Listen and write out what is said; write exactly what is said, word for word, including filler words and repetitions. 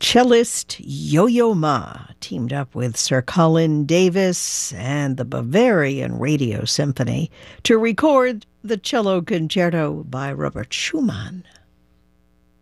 Cellist Yo-Yo Ma teamed up with Sir Colin Davis and the Bavarian Radio Symphony to record the Cello Concerto by Robert Schumann.